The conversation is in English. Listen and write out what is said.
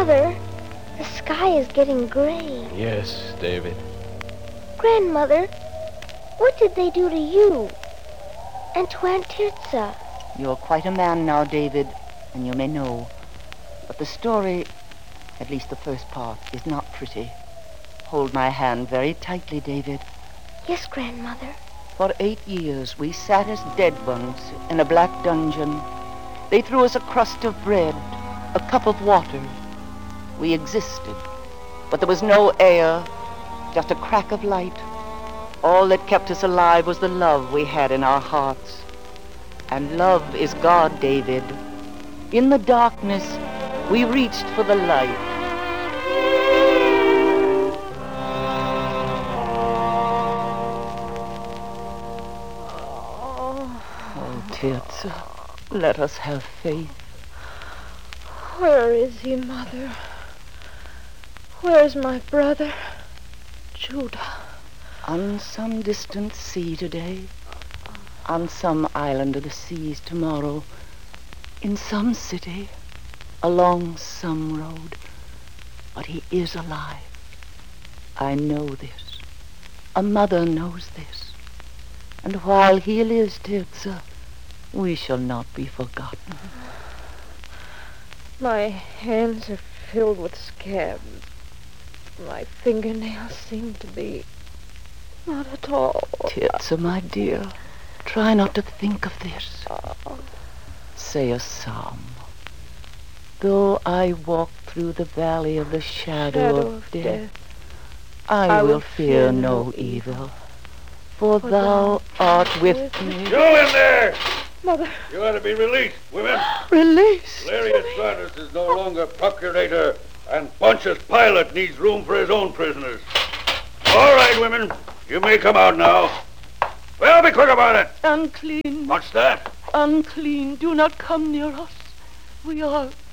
Father, the sky is getting gray. Yes, David. Grandmother, what did they do to you? And to Aunt Tirza? You're quite a man now, David, and you may know. But the story, at least the first part, is not pretty. Hold my hand very tightly, David. Yes, Grandmother. For 8 years, we sat as dead ones in a black dungeon. They threw us a crust of bread, a cup of water. We existed, but there was no air, just a crack of light. All that kept us alive was the love we had in our hearts. And love is God, David. In the darkness, we reached for the light. Oh, Tirza, let us have faith. Where is he, Mother? Where's my brother, Judah? On some distant sea today, on some island of the seas tomorrow, in some city, along some road. But he is alive. I know this. A mother knows this. And while he lives, Tirza, we shall not be forgotten. My hands are filled with scabs. My fingernails seem to be not at all. Tirza, my dear, try not to think of this. Say a psalm. Though I walk through the valley of the shadow of death, I will fear no evil, for thou art with me. You in there! Mother. You ought to be released, women. Released? Valerius Sardis is no longer procurator, and Pontius Pilate needs room for his own prisoners. All right, women, you may come out now. Well, be quick about it. Unclean. What's that? Unclean. Do not come near us. We are